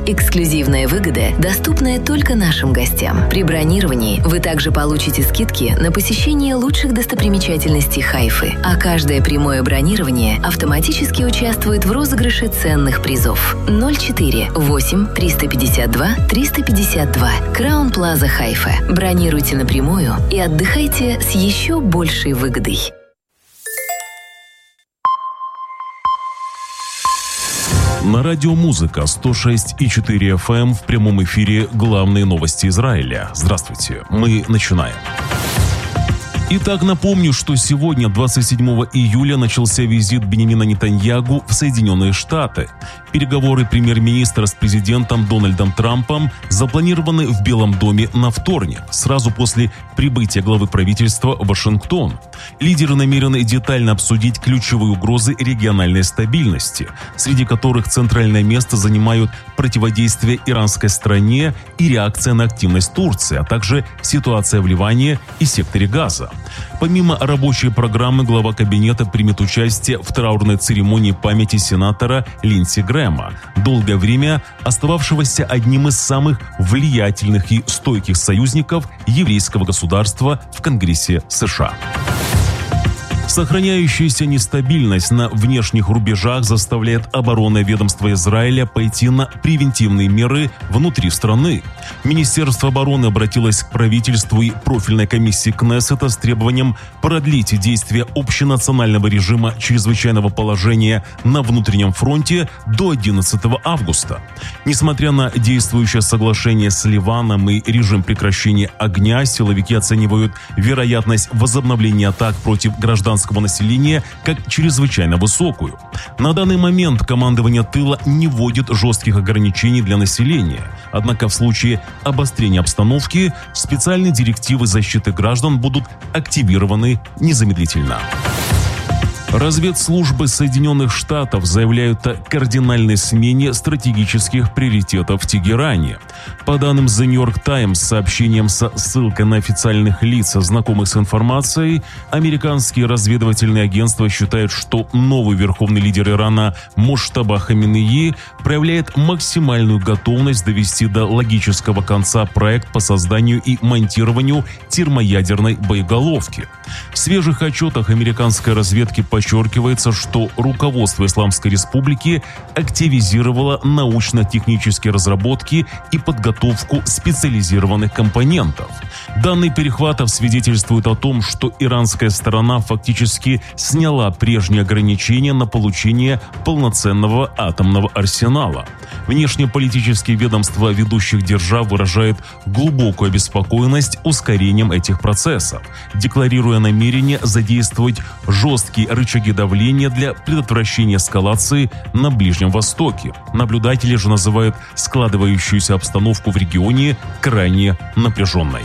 Эксклюзивная выгода, доступная только нашим гостям. При бронировании вы также получите скидки на посещение лучших достопримечательностей Хайфы, а каждое прямое бронирование автоматически участвует в розыгрыше ценных призов. 04 8 352 352. Краун Плаза Хайфа. Бронируйте напрямую и отдыхайте с еще большей выгодой. На радио «Музыка» 106,4 FM в прямом эфире главные новости Израиля. Здравствуйте, мы начинаем. Итак, напомню, что сегодня, 27 июля, начался визит Беньямина Нетаньяху в Соединенные Штаты. Переговоры премьер-министра с президентом Дональдом Трампом запланированы в Белом доме на вторник, сразу после прибытия главы правительства в Вашингтон. Лидеры намерены детально обсудить ключевые угрозы региональной стабильности, среди которых центральное место занимают противодействие иранской стране и реакция на активность Турции, а также ситуация в Ливане и секторе Газа. Помимо рабочей программы, глава кабинета примет участие в траурной церемонии памяти сенатора Линдси Грэма, долгое время остававшегося одним из самых влиятельных и стойких союзников еврейского государства в Конгрессе США. Сохраняющаяся нестабильность на внешних рубежах заставляет оборонное ведомство Израиля пойти на превентивные меры внутри страны. Министерство обороны обратилось к правительству и профильной комиссии Кнессета с требованием продлить действие общенационального режима чрезвычайного положения на внутреннем фронте до 11 августа. Несмотря на действующее соглашение с Ливаном и режим прекращения огня, силовики оценивают вероятность возобновления атак против гражданского населения как чрезвычайно высокую. На данный момент командование тыла не вводит жестких ограничений для населения. Однако в случае обострения обстановки специальные директивы защиты граждан будут активированы незамедлительно. Разведслужбы Соединенных Штатов заявляют о кардинальной смене стратегических приоритетов в Тегеране. По данным The New York Times, с сообщением со ссылкой на официальных лиц, знакомых с информацией, американские разведывательные агентства считают, что новый верховный лидер Ирана Муджтаба Хаминеи проявляет максимальную готовность довести до логического конца проект по созданию и монтированию термоядерной боеголовки. В свежих отчетах американской разведки подчеркивается, что руководство Исламской Республики активизировало научно-технические разработки и подготовку специализированных компонентов. Данные перехватов свидетельствуют о том, что иранская сторона фактически сняла прежние ограничения на получение полноценного атомного арсенала. Внешнеполитические ведомства ведущих держав выражают глубокую обеспокоенность ускорением этих процессов, декларируя намерение задействовать жесткие рычаги давления для предотвращения эскалации на Ближнем Востоке. Наблюдатели же называют складывающуюся обстановку в регионе крайне напряженной.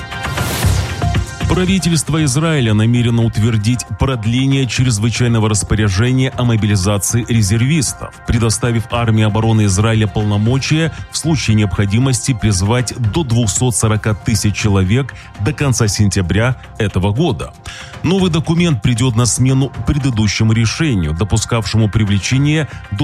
Правительство Израиля намерено утвердить продление чрезвычайного распоряжения о мобилизации резервистов, предоставив армии обороны Израиля полномочия в случае необходимости призвать до 240 тысяч человек до конца сентября этого года. Новый документ придет на смену предыдущему решению, допускавшему привлечение до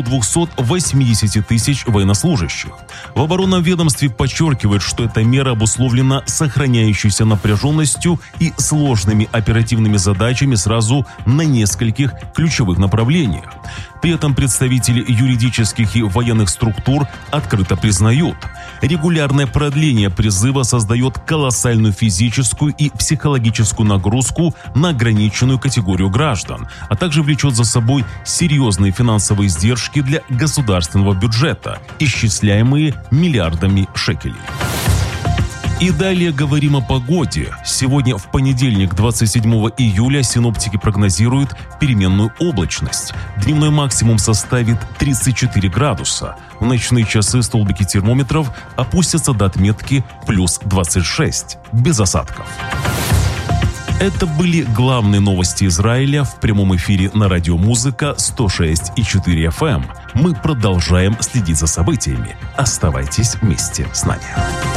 280 тысяч военнослужащих. В оборонном ведомстве подчеркивают, что эта мера обусловлена сохраняющейся напряженностью и сложными оперативными задачами сразу на нескольких ключевых направлениях. При этом представители юридических и военных структур открыто признают, регулярное продление призыва создает колоссальную физическую и психологическую нагрузку на ограниченную категорию граждан, а также влечет за собой серьезные финансовые издержки для государственного бюджета, исчисляемые миллиардами шекелей. И далее говорим о погоде. Сегодня, в понедельник, 27 июля, синоптики прогнозируют переменную облачность. Дневной максимум составит 34 градуса. В ночные часы столбики термометров опустятся до отметки плюс 26, без осадков. Это были главные новости Израиля в прямом эфире на радио «Музыка» 106,4 FM. Мы продолжаем следить за событиями. Оставайтесь вместе с нами.